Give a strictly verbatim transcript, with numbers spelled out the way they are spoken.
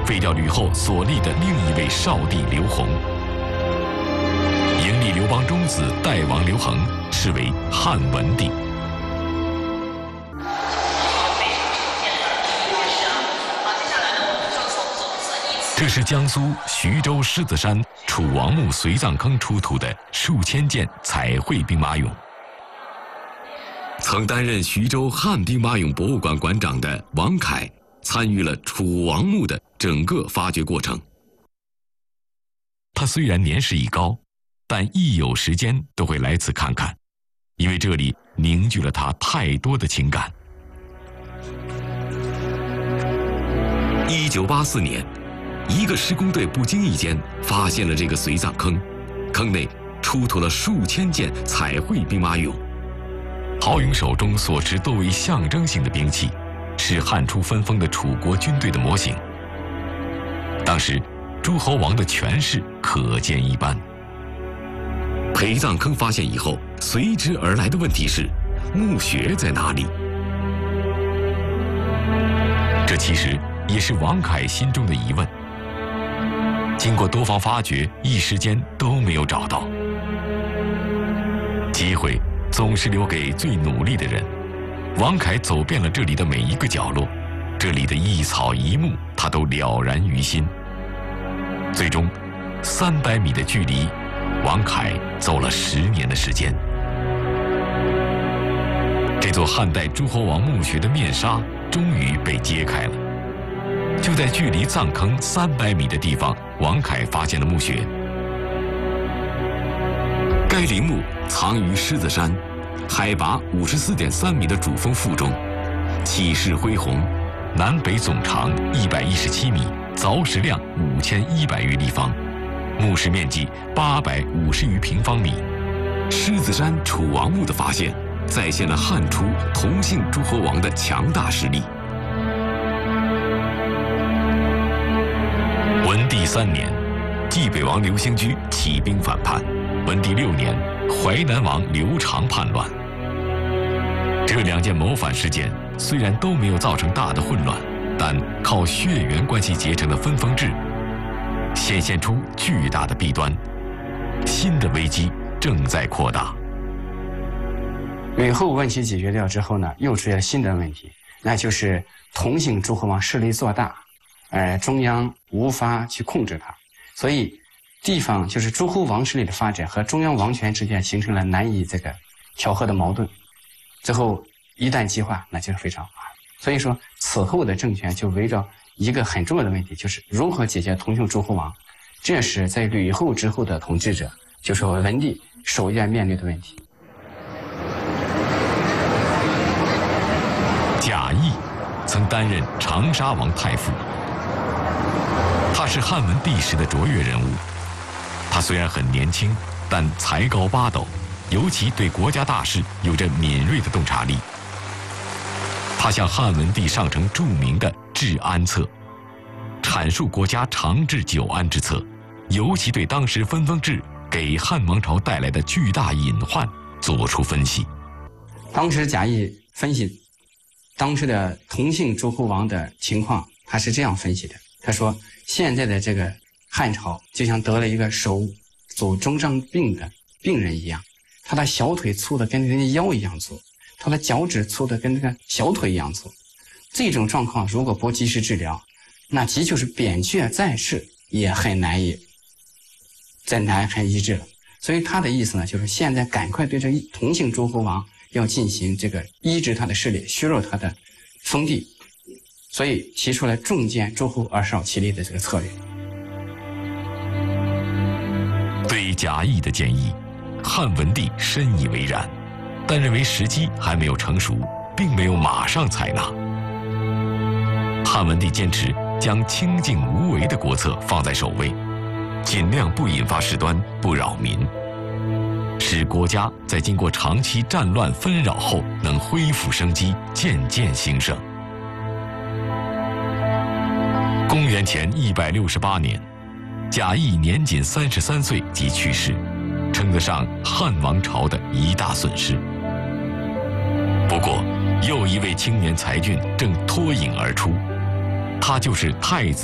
废掉吕后所立的另一位少帝刘弘，迎立刘邦中子代王刘恒，是为汉文帝。这是江苏徐州狮子山楚王墓随葬坑出土的数千件彩绘兵马俑。曾担任徐州汉兵马俑博物馆馆长的王凯参与了楚王墓的整个发掘过程。他虽然年事已高，但一有时间都会来此看看，因为这里凝聚了他太多的情感。一九八四年，一个施工队不经意间发现了这个随葬坑，坑内出土了数千件彩绘兵马俑。陶俑手中所持多为象征性的兵器，是汉初分封的楚国军队的模型。当时，诸侯王的权势可见一斑。陪葬坑发现以后，随之而来的问题是：墓穴在哪里？这其实也是王凯心中的疑问。经过多方发掘，一时间都没有找到。机会总是留给最努力的人。王凯走遍了这里的每一个角落，这里的一草一木，他都了然于心。最终，三百米的距离，王凯走了十年的时间。这座汉代诸侯王墓穴的面纱终于被揭开了。就在距离葬坑三百米的地方，王凯发现了墓穴。该陵墓藏于狮子山，海拔五十四点三米的主峰腹中，气势恢宏，南北总长一百一十七米，凿石量五千一百余立方，墓室面积八百五十余平方米。狮子山楚王墓的发现，再现了汉初同姓诸侯王的强大实力。文帝三年，济北王刘兴居起兵反叛；文帝六年，淮南王刘长叛乱。这两件谋反事件虽然都没有造成大的混乱，但靠血缘关系结成的分封制，显现出巨大的弊端。新的危机正在扩大。 吕后问题解决掉之后呢，又出现了新的问题，那就是同姓诸侯王势力做大，呃，中央无法去控制它，所以地方就是诸侯王势力的发展和中央王权之间形成了难以这个调和的矛盾。最后一旦激化，那就是非常麻烦。所以说，此后的政权就围绕一个很重要的问题，就是如何解决同姓诸侯王。这是在吕后之后的统治者，就是文帝首要面对的问题。 贾谊曾担任长沙王太傅，他是汉文帝时的卓越人物。他虽然很年轻，但才高八斗，尤其对国家大事有着敏锐的洞察力。他向汉文帝上呈著名的《治安策》，阐述国家长治久安之策，尤其对当时分封制给汉王朝带来的巨大隐患做出分析。 当时贾谊分析当时的同姓诸侯王的情况，他是这样分析的：他说，现在的这个汉朝就像得了一个手走中伤病的病人一样，他的小腿粗的跟人家腰一样粗，他的脚趾粗的跟这个小腿一样粗。这种状况如果不及时治疗，那即就是扁鹊在世也很难以再难很医治了。所以他的意思呢，就是现在赶快对这同姓诸侯王要进行这个医治他的势力，削弱他的封地，所以提出了重建诸侯而少其力的这个策略。 对贾谊的建议，汉文帝深以为然，但认为时机还没有成熟，并没有马上采纳。汉文帝坚持将清静无为的国策放在首位，尽量不引发事端，不扰民，使国家在经过长期战乱纷扰后能恢复生机，渐渐兴盛。公元前一百六十八年，贾谊年仅三十三岁即去世，称得上汉王朝的一大损失。不过，又一位青年才俊正脱颖而出，他就是太子